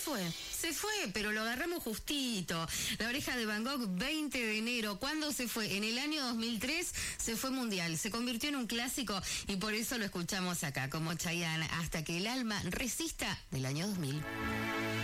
Se fue, pero lo agarramos justito. La Oreja de Van Gogh, 20 de enero. ¿Cuándo se fue? En el año 2003 se fue mundial. Se convirtió en un clásico y por eso lo escuchamos acá, como Chayanne, Hasta que el alma resista, del año 2000.